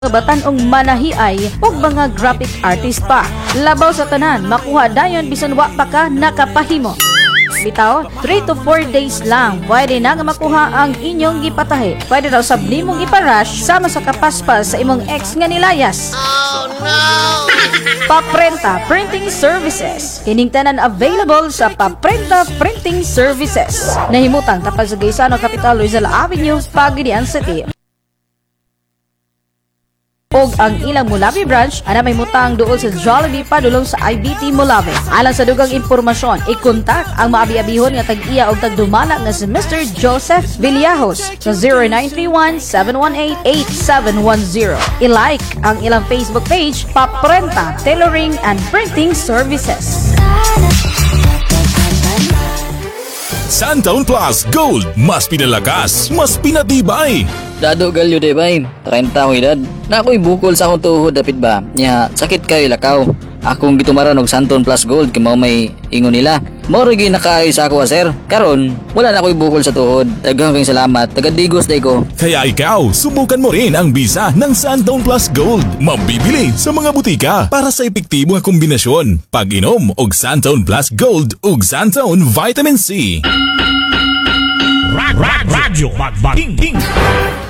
batanong manahiay ug mga graphic artist pa. Labaw sa tanan, makuha dayon bisan wa pa ka nakapahimo. Bitaw, 3 to 4 days lang pwede na nga makuha ang inyong gipatahi. Pwede daw sabli mong iparush sama sa kapaspas sa imong ex nga nilayas. Oh no! Paprenta Printing Services. Kining tanan available sa Paprenta Printing Services. Nahimutang tapal sa Gaisano Capital Rizal Avenue, Pagadian City. Og ang ilang Mulabi branch ana may mutang duol sa Jollibee padulong sa IBT Mulabi. Alang sa dugang impormasyon, i-kontak ang maabi-abihon nga tag-iya og tagdumala nga si Mr. Joseph Villajos sa 0931-718-8710. I-like ang ilang Facebook page, Paprenta Tailoring and Printing Services. Santaon Plus Gold, mas pinalakas, mas pinatibay. Dado galyo de bay, 30 ko edad. Na ako'y bukol sa akong tuhod dapit ba? Nya sakit kayo lakaw. Akong gitumaran og Santon Plus Gold kay mao may ingon nila. Mao ra gyud nakaayo sa ako sir. Karon wala na ako'y bukol sa tuhod. Daghang kayong salamat. Tagadigos day ko. Kaya ikaw, subukan mo rin ang bisa ng Santaon Plus Gold. Mabibili sa mga butika para sa epektibo nga kombinasyon. Pag-inom og Santaon Plus Gold ug Santaon Vitamin C. Radyo Magbating.